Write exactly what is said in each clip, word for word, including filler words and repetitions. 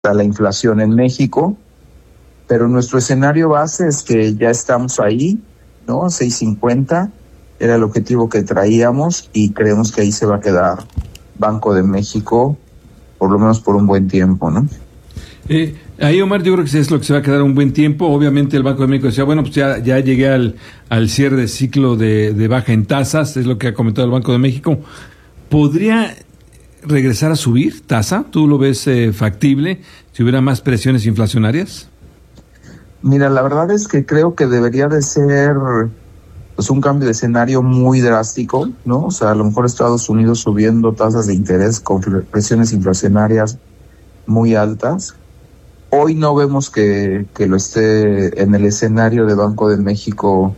a la inflación en México, pero nuestro escenario base es que ya estamos ahí, ¿no? seis cincuenta era el objetivo que traíamos y creemos que ahí se va a quedar Banco de México, por lo menos por un buen tiempo, ¿no? Eh, ahí, Omar, yo creo que es lo que se va a quedar un buen tiempo. Obviamente el Banco de México decía, bueno, pues ya, ya llegué al, al cierre de ciclo de, de baja en tasas, es lo que ha comentado el Banco de México. ¿Podría regresar a subir tasa? ¿Tú lo ves eh, factible si hubiera más presiones inflacionarias? Mira, la verdad es que creo que debería de ser pues un cambio de escenario muy drástico, ¿no? O sea, a lo mejor Estados Unidos subiendo tasas de interés con presiones inflacionarias muy altas. Hoy no vemos que, que lo esté en el escenario de Banco de México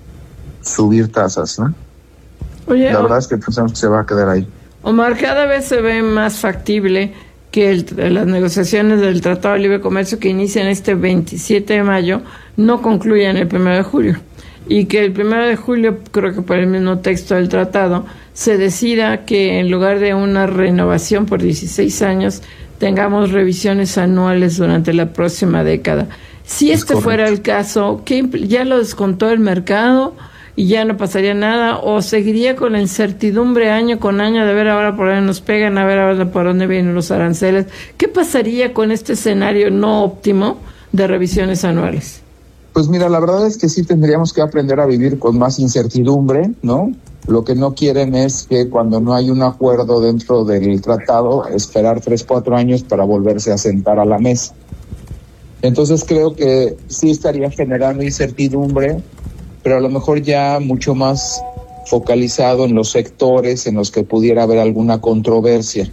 subir tasas, ¿no? Oye, la verdad es que pensamos que se va a quedar ahí. Omar, cada vez se ve más factible que el, las negociaciones del Tratado de Libre Comercio que inician este veintisiete de mayo no concluyan el primero de julio y que el primero de julio, creo que por el mismo texto del tratado, se decida que en lugar de una renovación por dieciséis años tengamos revisiones anuales durante la próxima década. Si este fuera el caso, ¿qué impl- ya lo descontó el mercado y ya no pasaría nada, o seguiría con la incertidumbre año con año de ver ahora por dónde nos pegan, a ver ahora por dónde vienen los aranceles? ¿Qué pasaría con este escenario no óptimo de revisiones anuales? Pues mira, la verdad es que sí tendríamos que aprender a vivir con más incertidumbre, ¿no? Lo que no quieren es que cuando no hay un acuerdo dentro del tratado, esperar tres, cuatro años para volverse a sentar a la mesa. Entonces creo que sí estaría generando incertidumbre, pero a lo mejor ya mucho más focalizado en los sectores en los que pudiera haber alguna controversia.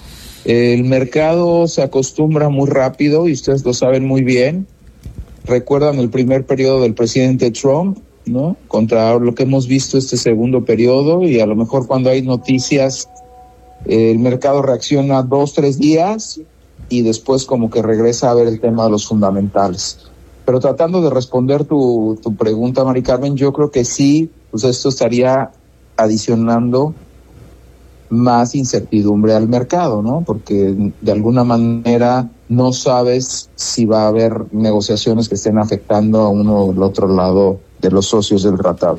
El mercado se acostumbra muy rápido y ustedes lo saben muy bien. Recuerdan el primer periodo del presidente Trump, ¿no? Contra lo que hemos visto este segundo periodo, y a lo mejor cuando hay noticias el mercado reacciona dos, tres días y después como que regresa a ver el tema de los fundamentales. Pero tratando de responder tu, tu pregunta, Mari Carmen, yo creo que sí, pues esto estaría adicionando más incertidumbre al mercado, ¿no? Porque de alguna manera no sabes si va a haber negociaciones que estén afectando a uno o el otro lado de los socios del tratado.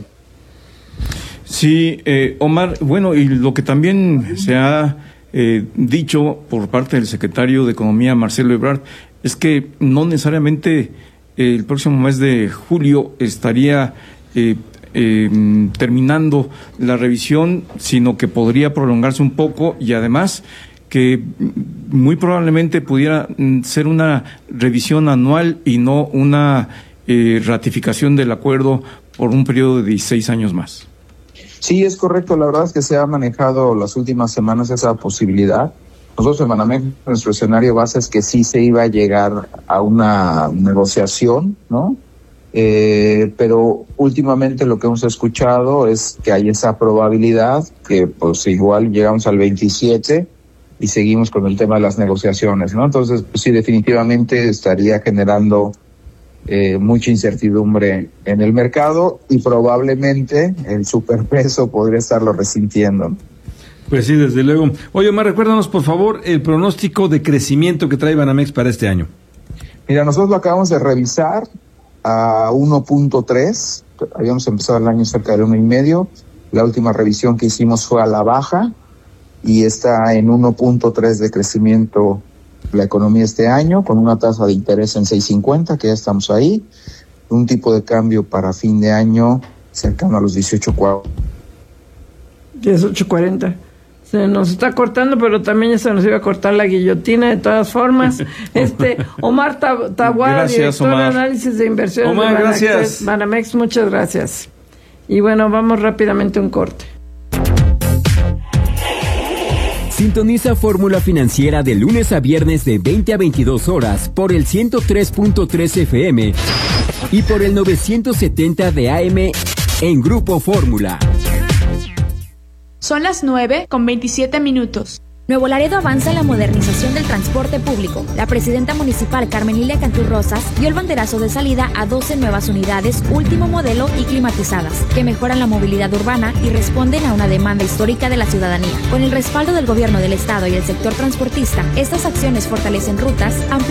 Sí, eh, Omar, bueno, y lo que también se ha eh, dicho por parte del secretario de Economía, Marcelo Ebrard, es que no necesariamente el próximo mes de julio estaría eh, eh, terminando la revisión, sino que podría prolongarse un poco, y además que muy probablemente pudiera ser una revisión anual y no una eh, ratificación del acuerdo por un periodo de dieciséis años más. Sí, es correcto. La verdad es que se ha manejado las últimas semanas esa posibilidad. Nosotros en Banamex, nuestro escenario base es que sí se iba a llegar a una negociación, ¿no? Eh, pero últimamente lo que hemos escuchado es que hay esa probabilidad que pues igual llegamos al veintisiete y seguimos con el tema de las negociaciones, ¿no? Entonces, pues sí, definitivamente estaría generando eh, mucha incertidumbre en el mercado y probablemente el superpeso podría estarlo resintiendo. Pues sí, desde luego. Oye, Omar, recuérdanos, por favor, el pronóstico de crecimiento que trae Banamex para este año. Mira, nosotros lo acabamos de revisar a uno punto tres. Habíamos empezado el año cerca de uno y medio. La última revisión que hicimos fue a la baja y está en uno punto tres de crecimiento la economía este año, con una tasa de interés en seis cincuenta, que ya estamos ahí. Un tipo de cambio para fin de año cercano a los dieciocho cuarenta. dieciocho cuarenta. Se nos está cortando, pero también ya se nos iba a cortar la guillotina de todas formas. Este Omar Tabuada, director Omar. de análisis de inversiones Omar, de Banamex, gracias. Banamex, muchas gracias. Y bueno, vamos rápidamente a un corte. Sintoniza Fórmula Financiera de lunes a viernes de veinte a veintidós horas por el ciento tres punto tres F M y por el novecientos setenta de A M en Grupo Fórmula. Son las nueve con veintisiete minutos. Nuevo Laredo avanza en la modernización del transporte público. La presidenta municipal Carmen Lilia Cantú Rosas dio el banderazo de salida a doce nuevas unidades último modelo y climatizadas, que mejoran la movilidad urbana y responden a una demanda histórica de la ciudadanía. Con el respaldo del gobierno del estado y el sector transportista, estas acciones fortalecen rutas,